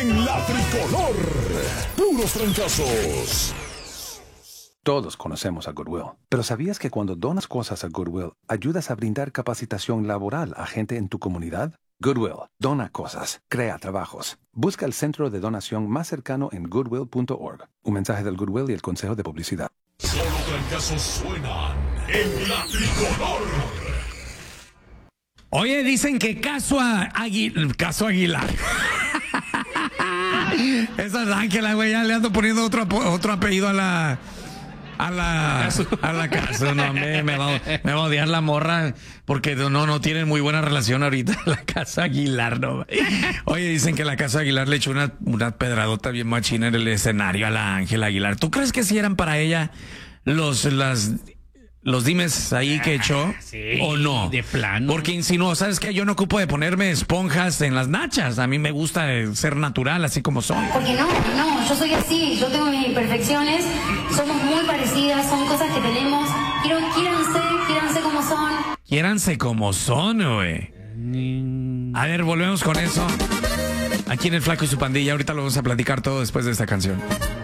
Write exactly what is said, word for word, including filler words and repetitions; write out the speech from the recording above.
en la Tricolor. Puros trancazos. Todos conocemos a Goodwill, pero ¿sabías que cuando donas cosas a Goodwill, ayudas a brindar capacitación laboral a gente en tu comunidad? Goodwill, dona cosas, crea trabajos. Busca el centro de donación más cercano en goodwill punto org. Un mensaje del Goodwill y el Consejo de Publicidad. Solo trancazos suenan en la Tricolor. Oye, dicen que Caso, a Agui... Caso Aguilar. Esa es Ángela, güey, ya le ando poniendo otro, otro apellido a la... A la, a la casa, no, me, me, va, me va a odiar la morra porque no, no tienen muy buena relación ahorita. La Casa Aguilar, no. Oye, dicen que la Casa Aguilar le echó una, una pedradota bien machina en el escenario a la Ángela Aguilar. ¿Tú crees que si eran para ella los, las, los dimes ahí que echó? Sí, ¿O no? de plano. Porque insinuó, ¿sabes qué? Yo no ocupo de ponerme esponjas en las nachas. A mí me gusta ser natural, así como soy. Porque no, no, yo soy así, yo tengo mis imperfecciones, somos muy parecidas, son cosas que tenemos. Quiero, quiéranse, quiéranse como son. Quiéranse como son, güey. A ver, volvemos con eso. Aquí en El Flaco y su Pandilla. Ahorita lo vamos a platicar todo después de esta canción.